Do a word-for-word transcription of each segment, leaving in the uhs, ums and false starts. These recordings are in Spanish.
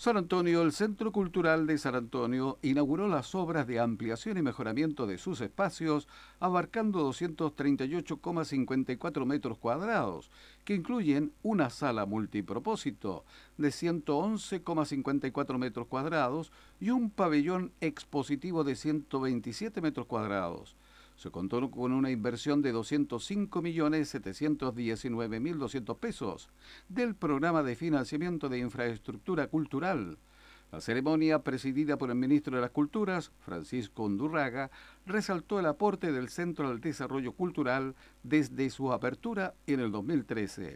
San Antonio, el Centro Cultural de San Antonio, inauguró las obras de ampliación y mejoramiento de sus espacios, abarcando doscientos treinta y ocho coma cincuenta y cuatro metros cuadrados, que incluyen una sala multipropósito de ciento once coma cincuenta y cuatro metros cuadrados y un pabellón expositivo de ciento veintisiete metros cuadrados. Se contó con una inversión de doscientos cinco millones setecientos diecinueve mil doscientos pesos del Programa de Financiamiento de Infraestructura Cultural. La ceremonia, presidida por el ministro de las Culturas, Francisco Undurraga, resaltó el aporte del Centro al Desarrollo Cultural desde su apertura en el dos mil trece.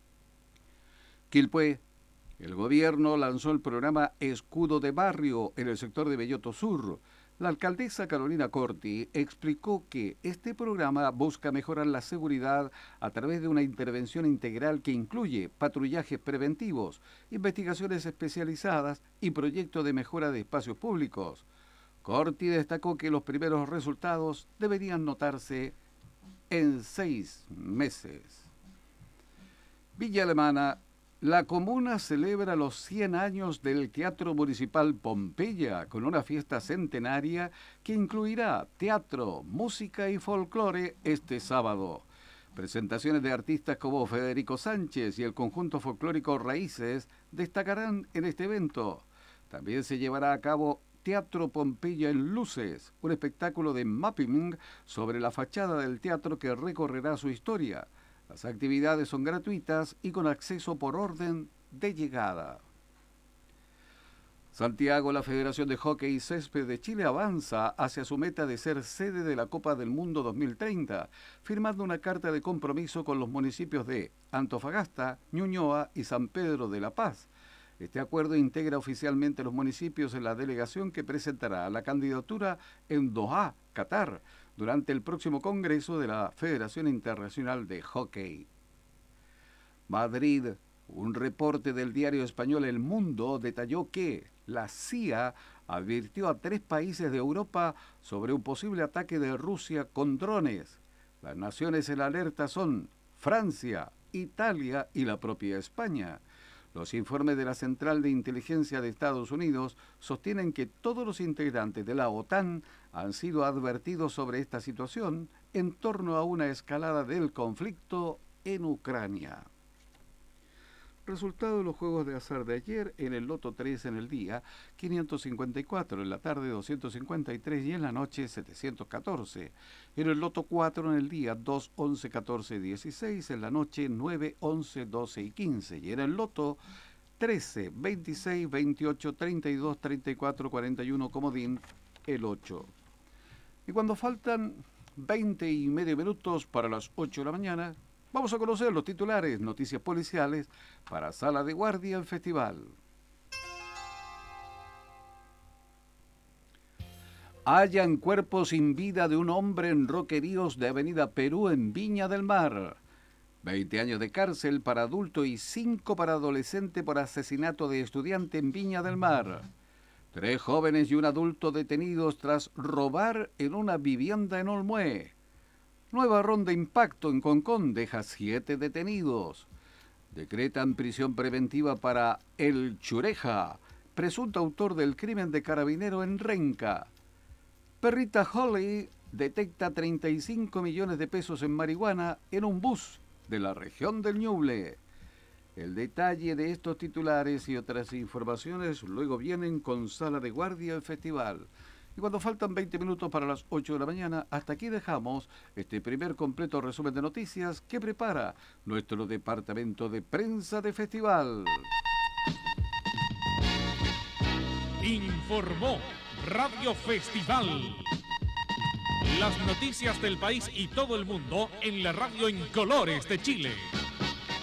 Quilpué. El gobierno lanzó el programa Escudo de Barrio en el sector de Belloto Sur. La alcaldesa Carolina Corti explicó que este programa busca mejorar la seguridad a través de una intervención integral que incluye patrullajes preventivos, investigaciones especializadas y proyectos de mejora de espacios públicos. Corti destacó que los primeros resultados deberían notarse en seis meses. Villa Alemana. La comuna celebra los cien años del Teatro Municipal Pompeya con una fiesta centenaria que incluirá teatro, música y folclore este sábado. Presentaciones de artistas como Federico Sánchez y el conjunto folclórico Raíces destacarán en este evento. También se llevará a cabo Teatro Pompeya en Luces, un espectáculo de mapping sobre la fachada del teatro que recorrerá su historia. Las actividades son gratuitas y con acceso por orden de llegada. Santiago, la Federación de Hockey y Césped de Chile avanza hacia su meta de ser sede de la Copa del Mundo dos mil treinta, firmando una carta de compromiso con los municipios de Antofagasta, Ñuñoa y San Pedro de la Paz. Este acuerdo integra oficialmente los municipios en la delegación que presentará la candidatura en Doha, Qatar, durante el próximo Congreso de la Federación Internacional de Hockey. Madrid. Un reporte del diario español El Mundo detalló que la C I A advirtió a tres países de Europa sobre un posible ataque de Rusia con drones. Las naciones en alerta son Francia, Italia y la propia España. Los informes de la Central de Inteligencia de Estados Unidos sostienen que todos los integrantes de la OTAN han sido advertidos sobre esta situación en torno a una escalada del conflicto en Ucrania. Resultado de los juegos de azar de ayer: en el Loto tres en el día, quinientos cincuenta y cuatro, en la tarde doscientos cincuenta y tres y en la noche setecientos catorce. En el Loto cuatro en el día dos, once, catorce, dieciséis, en la noche nueve, once, doce y quince. Y en el Loto trece, veintiséis, veintiocho, treinta y dos, treinta y cuatro, cuarenta y uno, comodín el ocho. Y cuando faltan veinte y medio minutos para las ocho de la mañana, vamos a conocer los titulares, noticias policiales para Sala de Guardia en Festival. Hallan cuerpo sin vida de un hombre en Roqueríos de Avenida Perú en Viña del Mar. veinte años de cárcel para adulto y cinco para adolescente por asesinato de estudiante en Viña del Mar. Tres jóvenes y un adulto detenidos tras robar en una vivienda en Olmué. Nueva ronda impacto en Concón deja siete detenidos. Decretan prisión preventiva para El Chureja, presunto autor del crimen de carabinero en Renca. Perrita Holly detecta treinta y cinco millones de pesos en marihuana en un bus de la región del Ñuble. El detalle de estos titulares y otras informaciones luego vienen con Sala de Guardia el Festival. Y cuando faltan veinte minutos para las ocho de la mañana, hasta aquí dejamos este primer completo resumen de noticias que prepara nuestro departamento de prensa de Festival. Informó Radio Festival. Las noticias del país y todo el mundo en la radio en colores de Chile.